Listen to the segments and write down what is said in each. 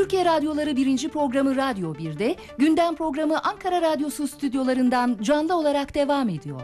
Türkiye Radyoları 1. programı Radyo 1'de, gündem programı Ankara Radyosu stüdyolarından canlı olarak devam ediyor.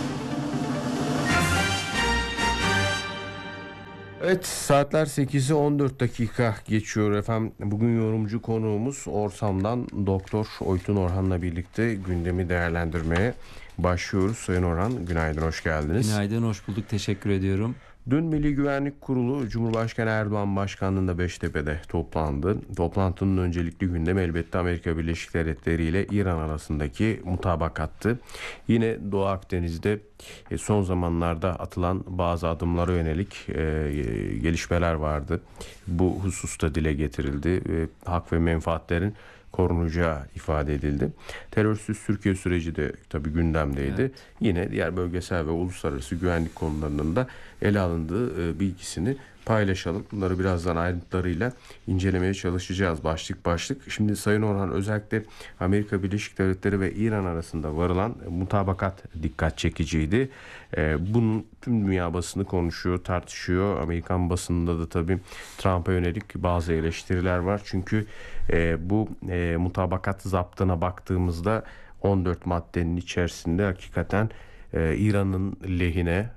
Evet, saatler 8'i 14 dakika geçiyor efendim. Bugün yorumcu konuğumuz Orsam'dan Doktor Oytun Orhan'la birlikte gündemi değerlendirmeye başlıyoruz. Sayın Orhan, günaydın, hoş geldiniz. Günaydın, hoş bulduk, teşekkür ediyorum. Dün Milli Güvenlik Kurulu Cumhurbaşkanı Erdoğan başkanlığında Beştepe'de toplandı. Toplantının öncelikli gündemi elbette Amerika Birleşik Devletleri ile İran arasındaki mutabakattı. Yine Doğu Akdeniz'de son zamanlarda atılan bazı adımlara yönelik gelişmeler vardı. Bu hususta dile getirildi. Hak ve menfaatlerin korunacağı ifade edildi. Terörsüz Türkiye süreci de tabii gündemdeydi. Evet. Yine diğer bölgesel ve uluslararası güvenlik konularının da ele alındığı bilgisini paylaşalım. Bunları birazdan ayrıntılarıyla incelemeye çalışacağız başlık başlık. Şimdi Sayın Orhan, özellikle Amerika Birleşik Devletleri ve İran arasında varılan mutabakat dikkat çekiciydi. Bunun tüm dünya basını konuşuyor, tartışıyor. Amerikan basınında da tabii Trump'a yönelik bazı eleştiriler var. Çünkü bu mutabakat zaptına baktığımızda 14 maddenin içerisinde hakikaten İran'ın lehine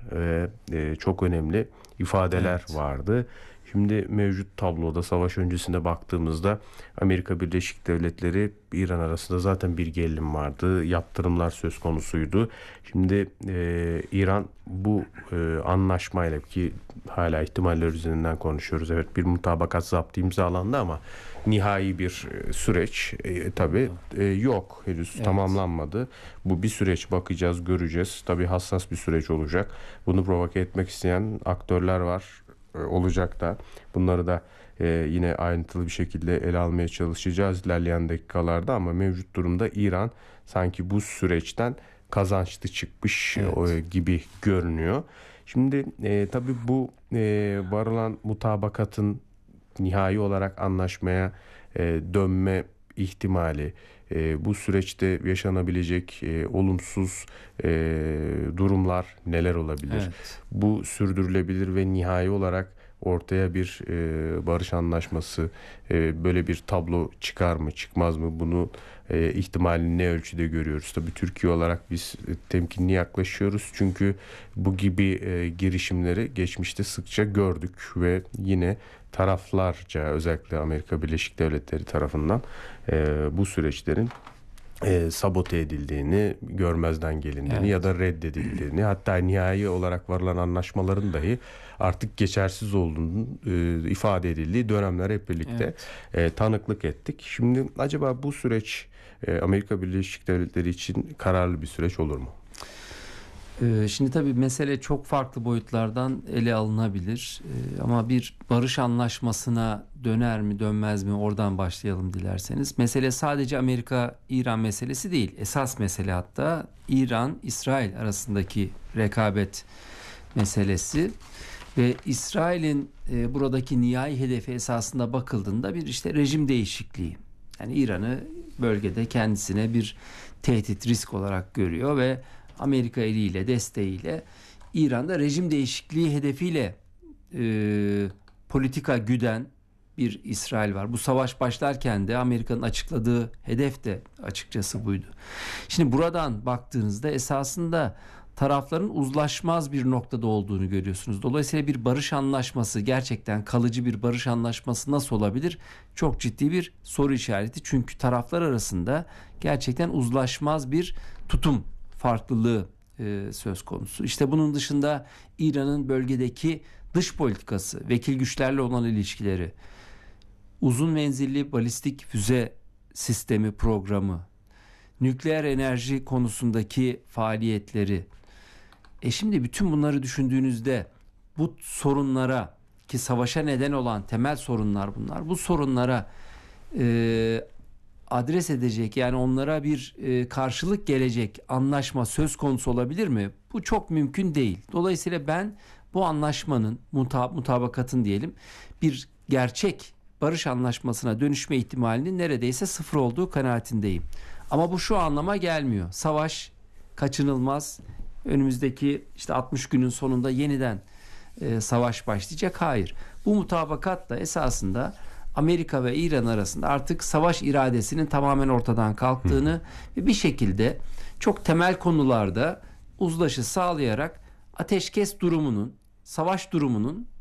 çok önemli ifadeler vardı. Şimdi mevcut tabloda savaş öncesinde baktığımızda Amerika Birleşik Devletleri İran arasında zaten bir gerilim vardı. Yaptırımlar söz konusuydu. Şimdi İran bu anlaşmayla, ki hala ihtimaller üzerinden konuşuyoruz. Evet, bir mutabakat zaptı imzalandı ama nihai bir süreç tabii yok. Henüz tamamlanmadı. Bu bir süreç, bakacağız, göreceğiz. Tabii hassas bir süreç olacak. Bunu provoke etmek isteyen aktörler var. Olacak da. Bunları da yine ayrıntılı bir şekilde ele almaya çalışacağız ilerleyen dakikalarda, ama mevcut durumda İran sanki bu süreçten kazançlı çıkmış gibi görünüyor. Şimdi tabii bu varılan mutabakatın nihai olarak anlaşmaya dönme ihtimali, bu süreçte yaşanabilecek olumsuz durumlar neler olabilir? Evet. Bu sürdürülebilir ve nihai olarak ortaya bir barış anlaşması, böyle bir tablo çıkar mı çıkmaz mı? Bunu ihtimalini ne ölçüde görüyoruz? Tabii Türkiye olarak biz temkinli yaklaşıyoruz. Çünkü bu gibi girişimleri geçmişte sıkça gördük ve yine taraflarca, özellikle Amerika Birleşik Devletleri tarafından bu süreçlerin sabote edildiğini, görmezden gelindiğini ya da reddedildiğini, hatta nihai olarak varılan anlaşmaların dahi artık geçersiz olduğunu ifade edildiği dönemler hep birlikte tanıklık ettik. Şimdi acaba bu süreç Amerika Birleşik Devletleri için kararlı bir süreç olur mu? Şimdi tabii mesele çok farklı boyutlardan ele alınabilir. Ama bir barış anlaşmasına döner mi dönmez mi, oradan başlayalım dilerseniz. Mesele sadece Amerika-İran meselesi değil. Esas mesele hatta İran-İsrail arasındaki rekabet meselesi. Ve İsrail'in buradaki nihai hedefi esasında bakıldığında bir rejim değişikliği. Yani İran'ı bölgede kendisine bir tehdit, risk olarak görüyor ve Amerika eliyle, desteğiyle İran'da rejim değişikliği hedefiyle politika güden bir İsrail var. Bu savaş başlarken de Amerika'nın açıkladığı hedef de açıkçası buydu. Şimdi buradan baktığınızda esasında tarafların uzlaşmaz bir noktada olduğunu görüyorsunuz. Dolayısıyla bir barış anlaşması, gerçekten kalıcı bir barış anlaşması nasıl olabilir? Çok ciddi bir soru işareti. Çünkü taraflar arasında gerçekten uzlaşmaz bir tutum farklılığı söz konusu. İşte bunun dışında İran'ın bölgedeki dış politikası, vekil güçlerle olan ilişkileri, uzun menzilli balistik füze sistemi programı, nükleer enerji konusundaki faaliyetleri. Şimdi bütün bunları düşündüğünüzde bu sorunlara, ki savaşa neden olan temel sorunlar bunlar, bu sorunlara adres edecek, yani onlara bir karşılık gelecek anlaşma söz konusu olabilir mi? Bu çok mümkün değil. Dolayısıyla ben bu anlaşmanın, mutabakatın diyelim, bir gerçek barış anlaşmasına dönüşme ihtimalinin neredeyse sıfır olduğu kanaatindeyim. Ama bu şu anlama gelmiyor. Savaş kaçınılmaz. Önümüzdeki 60 günün sonunda yeniden savaş başlayacak. Hayır. Bu mutabakat da esasında Amerika ve İran arasında artık savaş iradesinin tamamen ortadan kalktığını ve bir şekilde çok temel konularda uzlaşı sağlayarak ateşkes durumunun, savaş durumunun